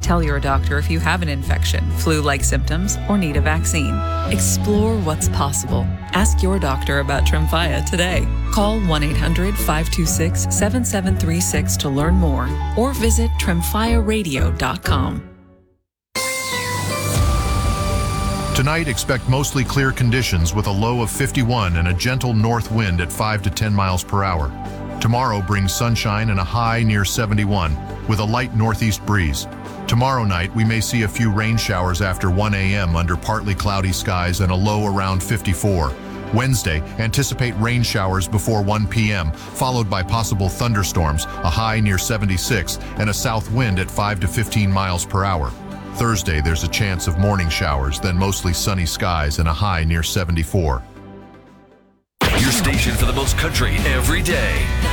Tell your doctor if you have an infection, flu-like symptoms, or need a vaccine. Explore what's possible. Ask your doctor about Tremfya today. Call 1-800-526-7736 to learn more or visit tremfyaradio.com. Tonight, expect mostly clear conditions with a low of 51 and a gentle north wind at 5 to 10 miles per hour. Tomorrow brings sunshine and a high near 71 with a light northeast breeze. Tomorrow night, we may see a few rain showers after 1 a.m. under partly cloudy skies and a low around 54. Wednesday, anticipate rain showers before 1 p.m., followed by possible thunderstorms, a high near 76, and a south wind at 5 to 15 miles per hour. Thursday, there's a chance of morning showers, then mostly sunny skies and a high near 74. Your station for the most country every day.